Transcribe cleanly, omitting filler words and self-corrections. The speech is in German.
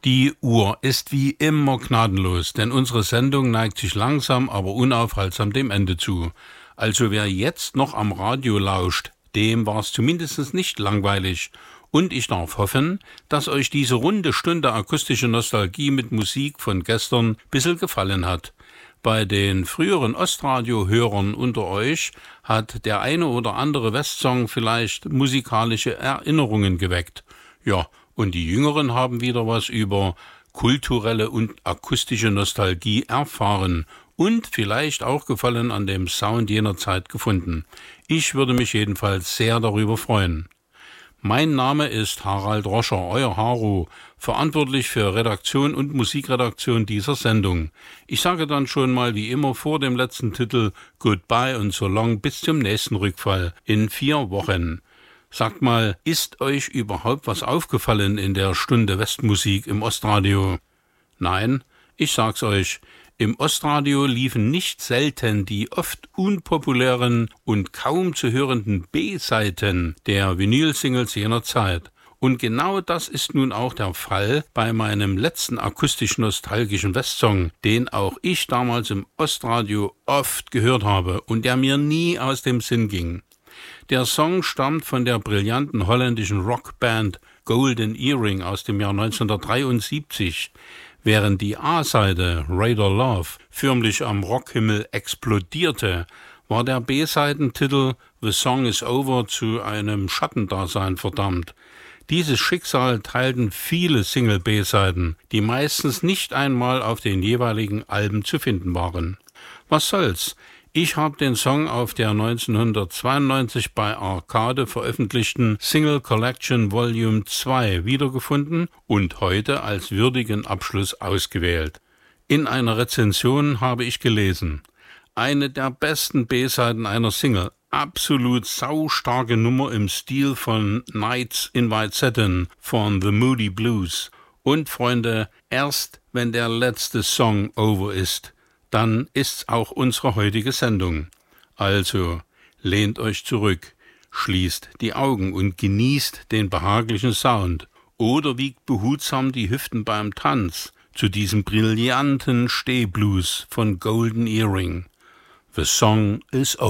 Die Uhr ist wie immer gnadenlos, denn unsere Sendung neigt sich langsam, aber unaufhaltsam dem Ende zu. Also wer jetzt noch am Radio lauscht, dem war es zumindest nicht langweilig. Und ich darf hoffen, dass euch diese runde Stunde akustische Nostalgie mit Musik von gestern ein bisschen gefallen hat. Bei den früheren Ostradio-Hörern unter euch hat der eine oder andere Westsong vielleicht musikalische Erinnerungen geweckt. Ja, und die Jüngeren haben wieder was über kulturelle und akustische Nostalgie erfahren und vielleicht auch Gefallen an dem Sound jener Zeit gefunden. Ich würde mich jedenfalls sehr darüber freuen. Mein Name ist Harald Roscher, euer Haro, verantwortlich für Redaktion und Musikredaktion dieser Sendung. Ich sage dann schon mal wie immer vor dem letzten Titel Goodbye und so long bis zum nächsten Rückfall in 4 Wochen. Sagt mal, ist euch überhaupt was aufgefallen in der Stunde Westmusik im Ostradio? Nein, ich sag's euch, im Ostradio liefen nicht selten die oft unpopulären und kaum zu hörenden B-Seiten der Vinyl-Singles jener Zeit. Und genau das ist nun auch der Fall bei meinem letzten akustisch-nostalgischen Westsong, den auch ich damals im Ostradio oft gehört habe und der mir nie aus dem Sinn ging. Der Song stammt von der brillanten holländischen Rockband Golden Earring aus dem Jahr 1973. Während die A-Seite Radar Love förmlich am Rockhimmel explodierte, war der B-Seitentitel The Song is Over zu einem Schattendasein verdammt. Dieses Schicksal teilten viele Single-B-Seiten, die meistens nicht einmal auf den jeweiligen Alben zu finden waren. Was soll's? Ich habe den Song auf der 1992 bei Arcade veröffentlichten Single Collection Volume 2 wiedergefunden und heute als würdigen Abschluss ausgewählt. In einer Rezension habe ich gelesen: eine der besten B-Seiten einer Single, absolut saustarke Nummer im Stil von Nights in White Satin von The Moody Blues. Und Freunde, erst wenn der letzte Song over ist, dann ist's auch unsere heutige Sendung. Also, lehnt euch zurück, schließt die Augen und genießt den behaglichen Sound oder wiegt behutsam die Hüften beim Tanz zu diesem brillanten Stehblues von Golden Earring. The Song is Over.